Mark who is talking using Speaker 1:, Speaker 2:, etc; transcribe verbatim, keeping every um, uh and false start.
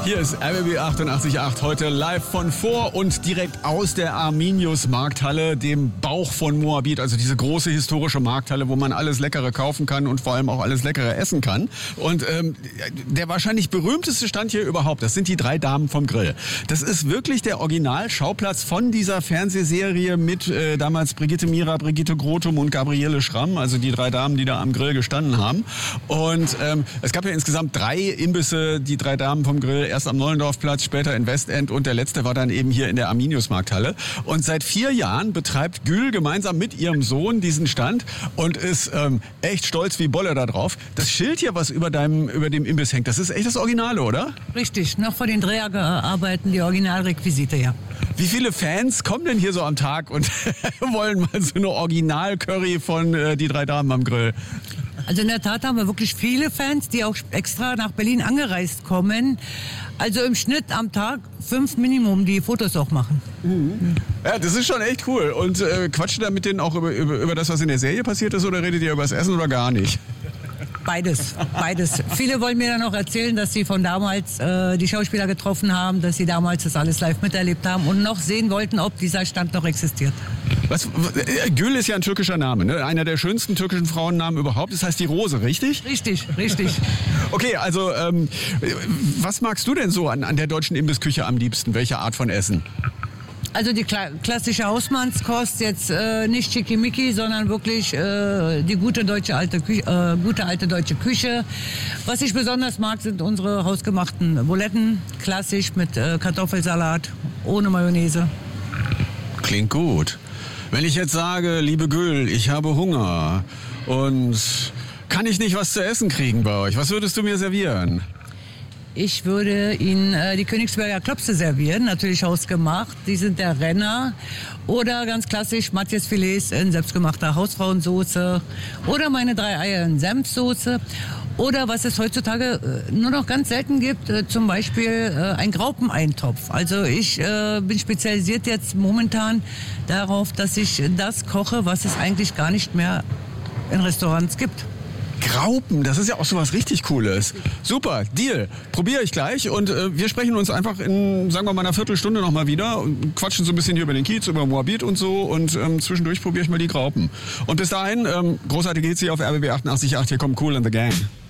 Speaker 1: Hier ist R B B achtundachtzig Komma acht, heute live von vor und direkt aus der Arminius-Markthalle, dem Bauch von Moabit, also diese große historische Markthalle, wo man alles Leckere kaufen kann und vor allem auch alles Leckere essen kann. Und ähm, der wahrscheinlich berühmteste Stand hier überhaupt, das sind die drei Damen vom Grill. Das ist wirklich der Originalschauplatz von dieser Fernsehserie mit äh, damals Brigitte Mira, Brigitte Grotum und Gabriele Schramm, also die drei Damen, die da am Grill gestanden haben. Und ähm, es gab ja insgesamt drei Imbisse, die drei Damen vom Grill, erst am Neulendorfplatz, später in Westend und der letzte war dann eben hier in der Arminius-Markthalle. Und seit vier Jahren betreibt Gül gemeinsam mit ihrem Sohn diesen Stand und ist ähm, echt stolz wie Bolle da drauf. Das Schild hier, was über deinem, über dem Imbiss hängt, das ist echt das Originale, oder?
Speaker 2: Richtig, noch vor den Dreharbeiten die Originalrequisite, ja.
Speaker 1: Wie viele Fans kommen denn hier so am Tag und wollen mal so eine Original-Curry von äh, die drei Damen am Grill?
Speaker 2: Also in der Tat haben wir wirklich viele Fans, die auch extra nach Berlin angereist kommen. Also im Schnitt am Tag fünf Minimum, die Fotos auch machen.
Speaker 1: Mhm. Ja, das ist schon echt cool. Und äh, quatscht ihr da mit denen auch über, über, über das, was in der Serie passiert ist, oder redet ihr über das Essen oder gar nicht?
Speaker 2: Beides, beides. Viele wollen mir dann auch erzählen, dass sie von damals äh, die Schauspieler getroffen haben, dass sie damals das alles live miterlebt haben und noch sehen wollten, ob dieser Stand noch existiert.
Speaker 1: Was, Gül ist ja ein türkischer Name, ne? Einer der schönsten türkischen Frauennamen überhaupt. Das heißt die Rose, richtig?
Speaker 2: Richtig, richtig.
Speaker 1: Okay, also ähm, was magst du denn so an, an der deutschen Imbissküche am liebsten? Welche Art von Essen?
Speaker 2: Also die kla- klassische Hausmannskost, jetzt äh, nicht schickimicki, sondern wirklich äh, die gute deutsche alte Küche, äh, gute alte deutsche Küche. Was ich besonders mag, sind unsere hausgemachten Buletten, klassisch mit äh, Kartoffelsalat, ohne Mayonnaise.
Speaker 1: Klingt gut. Wenn ich jetzt sage, liebe Gül, ich habe Hunger und kann ich nicht was zu essen kriegen bei euch, was würdest du mir servieren?
Speaker 2: Ich würde Ihnen äh, die Königsberger Klopse servieren, natürlich hausgemacht. Die sind der Renner. Oder ganz klassisch Matjesfilets in selbstgemachter Hausfrauensoße. Oder meine drei Eier in Senfsoße. Oder was es heutzutage äh, nur noch ganz selten gibt, äh, zum Beispiel äh, ein Graupeneintopf. Also ich äh, bin spezialisiert jetzt momentan darauf, dass ich das koche, was es eigentlich gar nicht mehr in Restaurants gibt.
Speaker 1: Graupen, das ist ja auch so was richtig Cooles. Super, Deal. Probiere ich gleich und äh, wir sprechen uns einfach in, sagen wir mal, einer Viertelstunde nochmal wieder und quatschen so ein bisschen hier über den Kiez, über Moabit und so und ähm, zwischendurch probiere ich mal die Graupen. Und bis dahin, ähm, großartig geht's hier auf R B B achtundachtzig Komma acht, hier kommt Kool and the Gang.